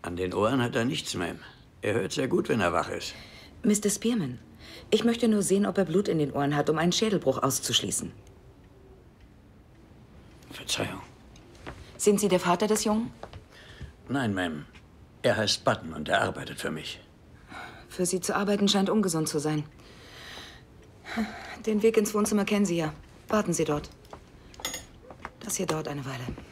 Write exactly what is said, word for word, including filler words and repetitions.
An den Ohren hat er nichts, Ma'am. Er hört sehr gut, wenn er wach ist. Mister Spearman, ich möchte nur sehen, ob er Blut in den Ohren hat, um einen Schädelbruch auszuschließen. Verzeihung. Sind Sie der Vater des Jungen? Nein, Ma'am. Er heißt Button und er arbeitet für mich. Für Sie zu arbeiten scheint ungesund zu sein. Den Weg ins Wohnzimmer kennen Sie ja. Warten Sie dort. Das hier dauert eine Weile.